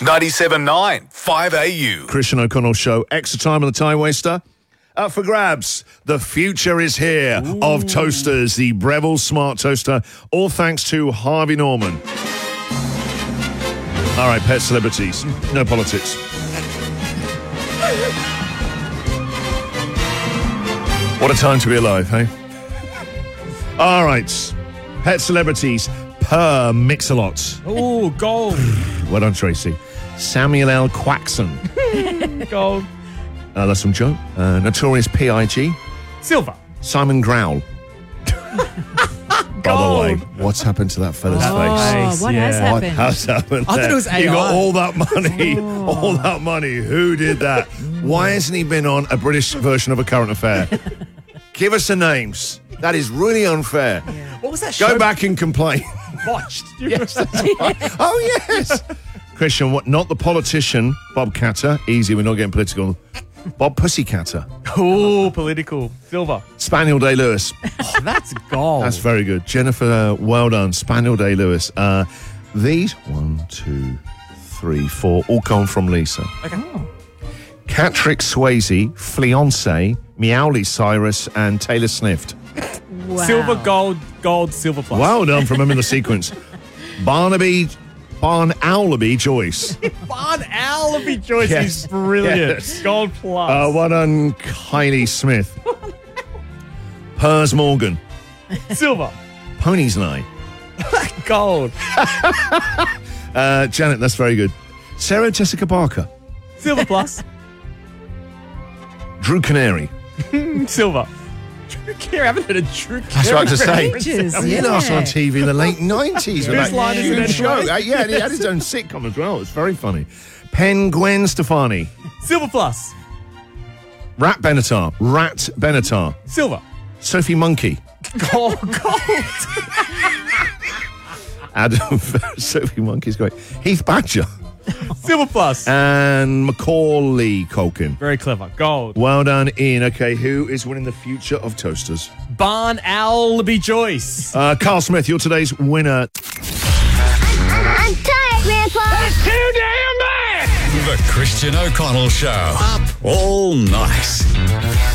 97.9 5AU. Christian O'Connell Show. Extra time on the Time Waster. Up for grabs. The future is here of toasters. The Breville Smart Toaster. All thanks to Harvey Norman. All right, pet celebrities. No politics. What a time to be alive, hey? All right. Pet celebrities per Mix-a-Lot. Oh, gold. Well done, Tracy. Samuel L. Quaxon. Gold. That's from Joe. Notorious P.I.G. Silver. Simon Growell. By the way, what's happened to that fella's face? Face, What has yeah. What happened? has happened I thought there? it was You got AI. all that money. All that money. Who did that? Why hasn't he been on a British version of A Current Affair? Give us the names. That is really unfair. What was that show? Go back and complain. Watched. Yes, that's right. Oh, yes. Christian, what? Not the politician, Bob Catter. Easy, we're not getting political. Bob Pussycatter. Oh, political. Silver. Spaniel Day-Lewis. Oh, that's gold. That's very good. Jennifer, well done. Spaniel Day-Lewis. These, 1, 2, 3, 4, all come from Lisa. Okay. Catrick Swayze, Fleonce, Meowly Cyrus, and Taylor Swift. Wow. Silver, gold, silver plus. Well done from him in the sequence. Barnaby Joyce. Barn Allaby Joyce Yes. is brilliant. Yes. Gold plus. Well done, Kylie Smith. Piers Morgan. Silver. Pony's Eye. Gold. Janet, that's very good. Sarah Jessica Parker. Silver plus. Drew Canary. Silver. Drew Carey. I haven't heard of Drew Carey. That's what I was to say. Ages, He last yeah. on TV in the late 90s. with Whose that line is it huge anyway? show. Yeah, and he had his own sitcom as well. It's very funny. Gwen Stefani. Silver plus. Rat Benatar. Silver. Sophie Monkey. Gold. Adam. Sophie Monkey's great. Heath Badger. Silver plus. And Macaulay Culkin. Very clever. Gold. Well done, Ian. Okay, who is winning the future of toasters? Barn Allaby Joyce. Carl Smith, you're today's winner. I'm tired, Grandpa. Too damn bad. The Christian O'Connell Show. Up all night.